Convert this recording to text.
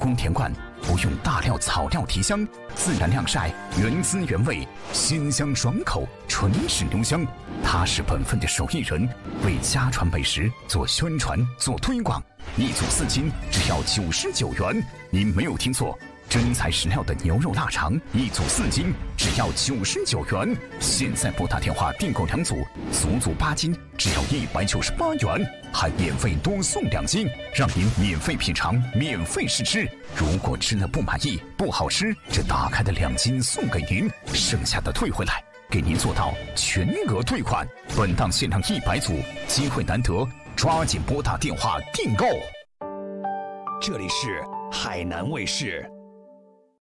工田罐，不用大料草料提香，自然晾晒，原汁原味，鲜香爽口，纯是留香。他是本分的手艺人，为家传美食做宣传、做推广。1组4斤，只要99元。您没有听错，真材实料的牛肉腊肠，1组4斤，只要99元。现在拨打电话订购2组，足足8斤，只要198元，还免费多送2斤，让您免费品尝，免费试吃。如果吃了不满意、不好吃，这打开的2斤送给您，剩下的退回来，给您做到全额退款。本档限量100组，机会难得，抓紧拨打电话订购。 这里是海南卫视。